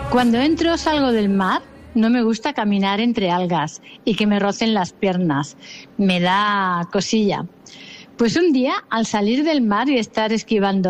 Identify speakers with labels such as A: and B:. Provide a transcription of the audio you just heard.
A: Cuando entro o salgo del mar, no me gusta caminar entre algas y que me rocen las piernas. Me da cosilla. Pues un día, al salir del mar y estar esquivando